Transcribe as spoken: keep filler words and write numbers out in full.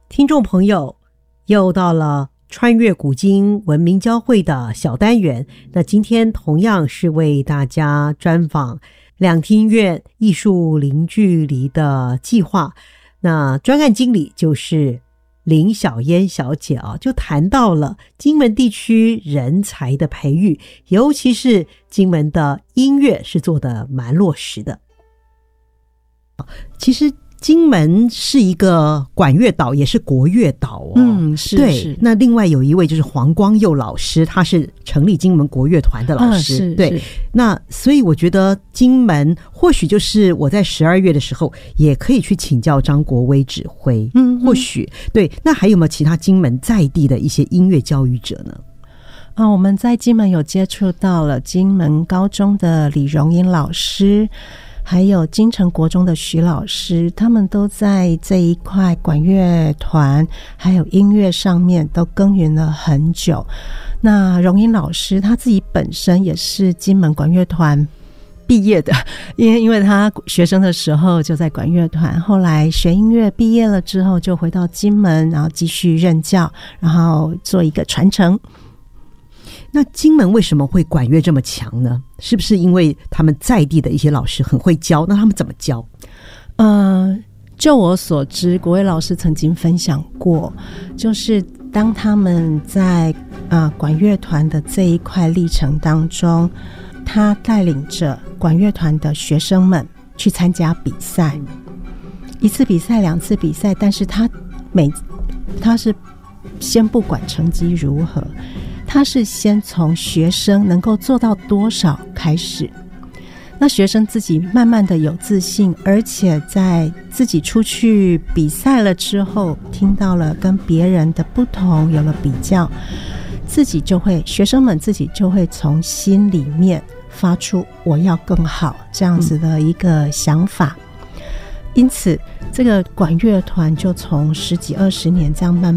听众朋友，又到了穿越古今文明交汇的小单元，那今天同样是为大家专访两厅院艺术零距离的计划，那专案经理就是林小嫣小姐啊，就谈到了金门地区人才的培育，尤其是金门的音乐是做得蛮落实的。其实金门是一个管乐岛，也是国乐岛哦。 嗯，是对是。 那另外有一位就是黄光佑老师，他是成立金门国乐团的老师。 啊、是对。那所以我觉得金门或许就是我在十二月的时候也可以去请教张国威指挥。嗯，或许对。那还有没有其他金门在地的一些音乐教育者呢？ 啊，我们在金门有接触到了金门高中的李荣英老师，还有金城国中的徐老师，他们都在这一块管乐团还有音乐上面都耕耘了很久。那荣英老师他自己本身也是金门管乐团毕业的，因为因为他学生的时候就在管乐团，后来学音乐毕业了之后就回到金门，然后继续任教，然后做一个传承。 那金门为什么会管乐这么强呢？是不是因为他们在地的一些老师很会教？那他们怎么教？ 呃，就我所知，国威老师曾经分享过，就是当他们在呃管乐团的这一块历程当中，他带领着管乐团的学生们去参加比赛，一次比赛两次比赛，但是他每他是先不管成绩如何，他是先从学生能够做到多少开始，那学生自己慢慢的有自信，而且在自己出去比赛了之后，听到了跟别人的不同，有了比较，自己就会学生们自己就会从心里面发出我要更好这样子的一个想法。因此这个管乐团就从十几二十年这样慢慢